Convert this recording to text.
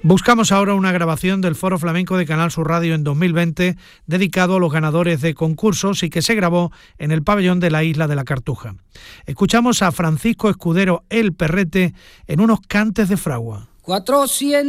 Buscamos ahora una grabación del Foro Flamenco de Canal Sur Radio en 2020, dedicado a los ganadores de concursos y que se grabó en el pabellón de la Isla de la Cartuja. Escuchamos a Francisco Escudero El Perrete en unos cantes de fragua. 400